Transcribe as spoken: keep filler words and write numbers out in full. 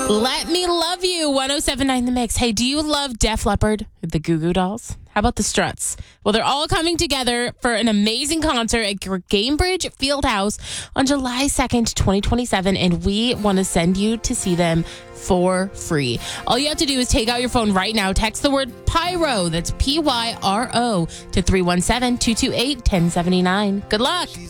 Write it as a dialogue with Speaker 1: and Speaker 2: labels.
Speaker 1: Let Me Love You, one oh seven point nine The Mix. Hey, do you love Def Leppard, the Goo Goo Dolls? How about the Struts? Well, they're all coming together for an amazing concert at Gamebridge Fieldhouse on July second, twenty twenty-seven, and we want to send you to see them for free. All you have to do is take out your phone right now, text the word PYRO, that's P Y R O, to three one seven, two two eight, one oh seven nine. Good luck.